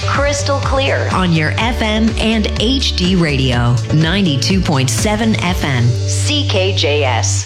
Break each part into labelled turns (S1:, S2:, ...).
S1: crystal clear on your FM and HD radio. 92.7 FM, CKJS.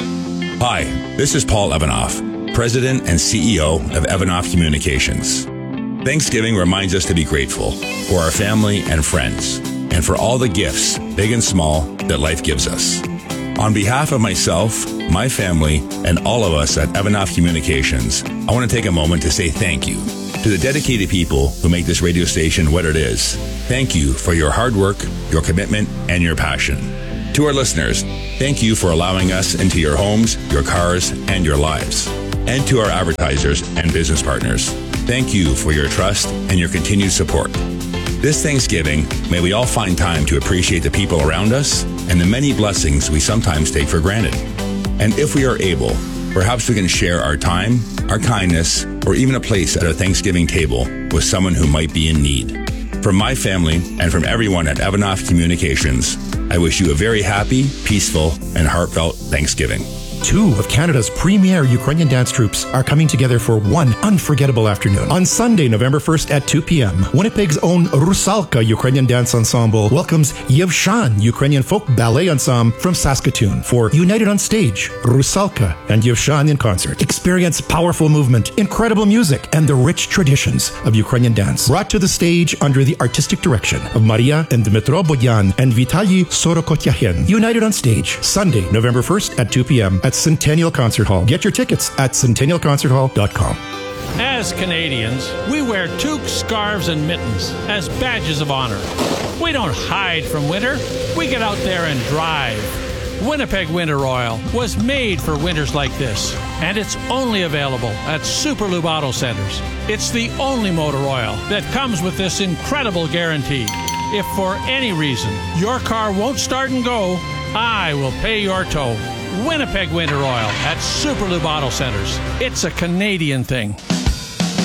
S2: Hi, this is Paul Evanoff, President and CEO of Evanoff Communications. Thanksgiving reminds us to be grateful for our family and friends, and for all the gifts, big and small, that life gives us. On behalf of myself, my family, and all of us at Evanoff Communications, I want to take a moment to say thank you to the dedicated people who make this radio station what it is. Thank you for your hard work, your commitment, and your passion. To our listeners, thank you for allowing us into your homes, your cars, and your lives. And to our advertisers and business partners, thank you for your trust and your continued support. This Thanksgiving, may we all find time to appreciate the people around us and the many blessings we sometimes take for granted. And if we are able, perhaps we can share our time, our kindness, or even a place at our Thanksgiving table with someone who might be in need. From my family and from everyone at Evanoff Communications, I wish you a very happy, peaceful, and heartfelt Thanksgiving.
S3: Two of Canada's premier Ukrainian dance troupes are coming together for one unforgettable afternoon. On Sunday, November 1st at 2 p.m., Winnipeg's own Rusalka Ukrainian Dance Ensemble welcomes Yevshan Ukrainian Folk Ballet Ensemble from Saskatoon for United on Stage, Rusalka and Yevshan in concert. Experience powerful movement, incredible music, and the rich traditions of Ukrainian dance. Brought to the stage under the artistic direction of Maria and Dmitro Bodyan and Vitaly Sorokotyahin. United on Stage, Sunday, November 1st at 2 p.m. at Centennial Concert Hall. Get your tickets at centennialconcerthall.com.
S4: As Canadians, we wear toques, scarves, and mittens as badges of honor. We don't hide from winter. We get out there and drive. Winnipeg Winter Oil was made for winters like this, and it's only available at Superlube Auto Centers. It's the only motor oil that comes with this incredible guarantee. If for any reason your car won't start and go, I will pay your tow. Winnipeg Winter Oil at Superlube Auto Centers. It's a Canadian thing.